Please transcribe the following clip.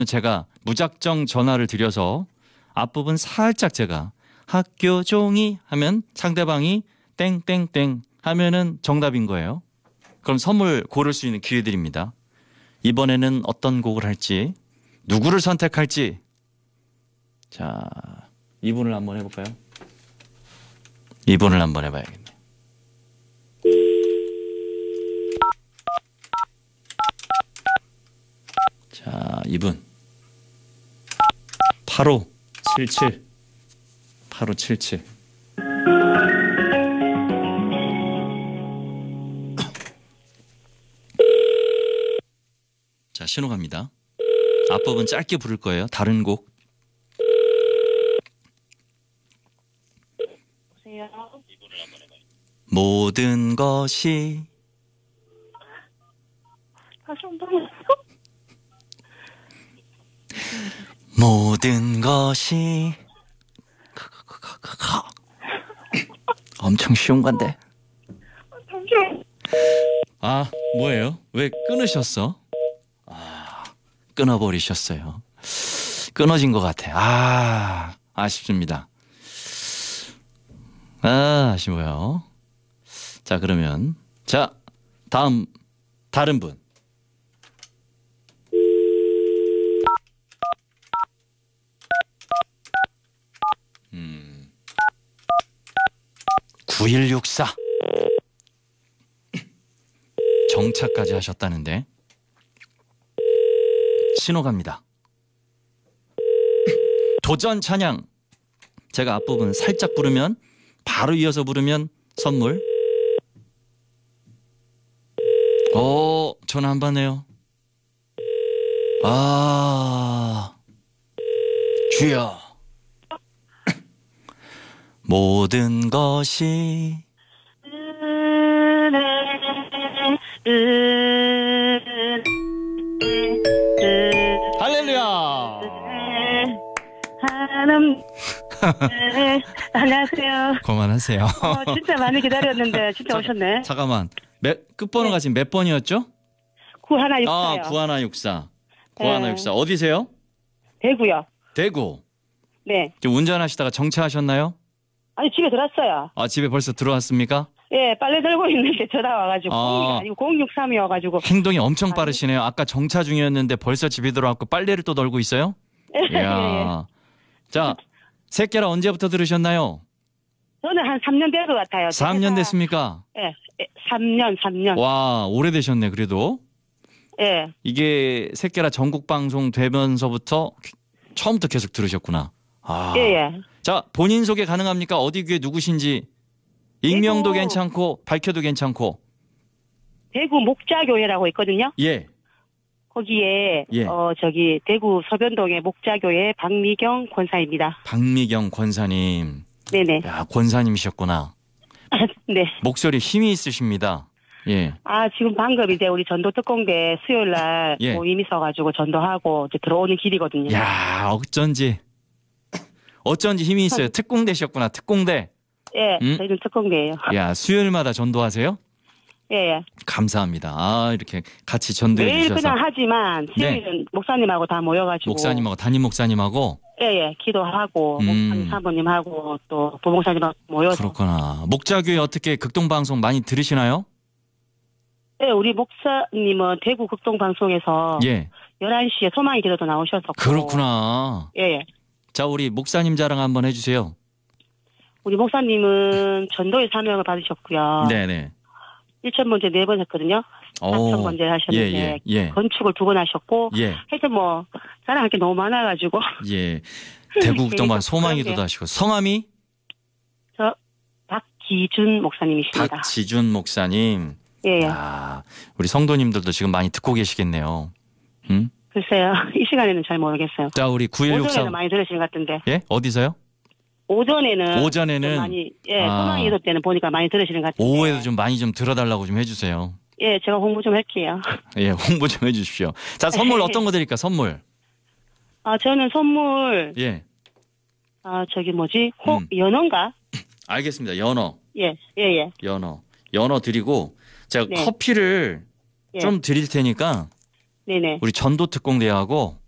제가 무작정 전화를 드려서 앞부분 살짝 제가 학교 종이 하면 상대방이 땡땡땡 하면은 정답인 거예요. 그럼 선물 고를 수 있는 기회 드립니다. 이번에는 어떤 곡을 할지, 누구를 선택할지. 자, 이분을 한번 해볼까요? 이분을 한번 해봐야겠네. 자, 이분 8577 8577. 자, 신호 갑니다. 앞부분 짧게 부를 거예요. 다른 곡. 보세요. 모든 것이 다시 한번 모든 것이 엄청 쉬운 건데. 잠시만. 아, 뭐예요? 왜 끊으셨어? 아, 끊어버리셨어요. 끊어진 것 같아. 아, 아쉽습니다. 아, 아쉬워요. 자, 그러면 자, 다음 다른 분. 9164. 정차까지 하셨다는데. 신호 갑니다. 도전 찬양. 제가 앞부분 살짝 부르면 바로 이어서 부르면 선물. 전화 안 받네요. 아, 주여. 모든 것이 할렐루야. 안녕하세요. 그만하세요. 진짜 많이 기다렸는데 진짜 오셨네. 잠깐만. 끝번호가 지금 몇 번이었죠? 9164요. 아, 9164. 9164. 어디세요? 대구요. 대구. 네. 지금 운전하시다가 정차하셨나요? 아니 집에 들어왔어요. 아, 집에 벌써 들어왔습니까? 예, 빨래 들고 있는데 전화 와가지고 아니고 063이어가지고 행동이 엄청 빠르시네요. 아까 정차 중이었는데 벌써 집에 들어왔고 빨래를 또 널고 있어요? 이야. 자, 새끼라 언제부터 들으셨나요? 저는 한 3년 된 것 같아요. 3년 됐습니까? 예, 3년. 와, 오래되셨네 그래도. 예. 이게 새끼라 전국 방송 되면서부터 처음부터 계속 들으셨구나. 아. 예. 자, 본인 소개 가능합니까? 어디 귀에 누구신지. 익명도 대구. 괜찮고 밝혀도 괜찮고. 대구 목자교회라고 있거든요. 예. 거기에 예. 대구 서변동의 목자교회 박미경 권사입니다. 박미경 권사님. 네네. 야, 권사님이셨구나. 네. 목소리 힘이 있으십니다. 예. 아, 지금 방금 이제 우리 전도 특공대 수요일 날 예. 모임 있어가지고 전도하고 이제 들어오는 길이거든요. 야, 어쩐지 힘이 있어요. 특공대셨구나. 특공대. 예, 음? 저희는 특공대예요. 야, 수요일마다 전도하세요? 예. 감사합니다. 아, 이렇게 같이 전도해 매일 주셔서. 그냥 하지만 수요일은 목사님하고 다 모여가지고 목사님하고 담임 목사님하고. 예, 기도하고 목사님 사모님하고 또 부목사님하고 모여서. 그렇구나. 목자교회 어떻게 극동방송 많이 들으시나요? 네, 우리 목사님은 대구 극동방송에서 예. 11시에 소망의 기도도 나오셔서. 그렇구나. 예. 자, 우리 목사님 자랑 한번 해주세요. 우리 목사님은 전도의 사명을 받으셨고요. 네네. 1,000번째 4번 했거든요. 4,000번째 하셨는데 예. 건축을 2번 하셨고 예. 하여튼 뭐 자랑할 게 너무 많아가지고. 예. 대구 극동방 소망의 기도도 하시고. 성함이? 저 박기준 목사님이십니다. 박지준 목사님. 예. 아, 우리 성도님들도 지금 많이 듣고 계시겠네요. 글쎄요. 이 시간에는 잘 모르겠어요. 자, 우리 9163. 오전에는 많이 들으시는 것 같은데. 예? 어디서요? 오전에는 좀 많이 소망의 기도 때는 보니까 많이 들으시는 것 같은데. 오후에도 좀 많이 좀 들어달라고 좀 해주세요. 예, 제가 홍보 좀 할게요. 예, 홍보 좀 해주십시오. 자, 선물 어떤 거 드릴까? 선물. 아, 저는 선물 예. 연어인가? 알겠습니다. 연어. 예. 연어 드리고 제가 네. 커피를 예. 좀 드릴 테니까 네네. 우리 전도특공대하고